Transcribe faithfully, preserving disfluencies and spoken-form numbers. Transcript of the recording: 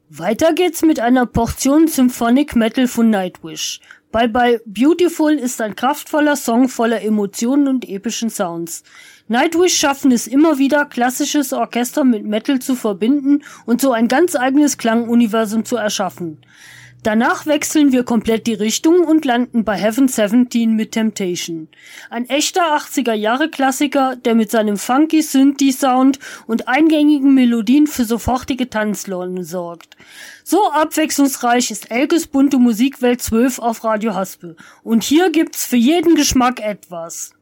Weiter geht's mit einer Portion Symphonic Metal von Nightwish. Bye Bye Beautiful ist ein kraftvoller Song voller Emotionen und epischen Sounds. Nightwish schaffen es immer wieder, klassisches Orchester mit Metal zu verbinden und so ein ganz eigenes Klanguniversum zu erschaffen. Danach wechseln wir komplett die Richtung und landen bei Heaven siebzehn mit Temptation. Ein echter achtziger-Jahre-Klassiker, der mit seinem funky Synthie-Sound und eingängigen Melodien für sofortige Tanzlaune sorgt. So abwechslungsreich ist Elkes bunte Musikwelt zwölf auf Radio Haspe. Und hier gibt's für jeden Geschmack etwas.